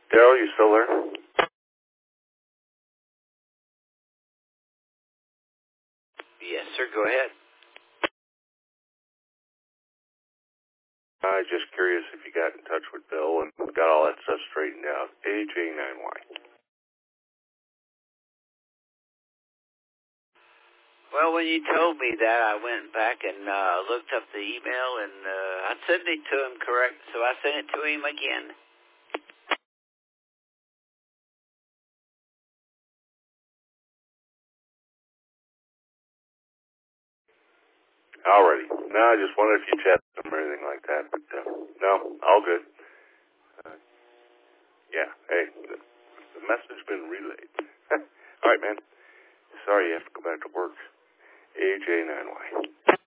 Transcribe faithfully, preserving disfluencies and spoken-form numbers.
Daryl, you still there? Yes, sir. Go ahead. I was just curious if you got in touch with Bill and got all that stuff straightened out. A J nine Y. Well, when you told me that, I went back and uh, looked up the email, and uh, I sent it to him correct, so I sent it to him again. Alrighty. No, I just wondered if you chatted with him or anything like that, but uh, no, all good. Uh, yeah, hey, the, the message been relayed. All right, man. Sorry you have to go back to work. A J nine Y.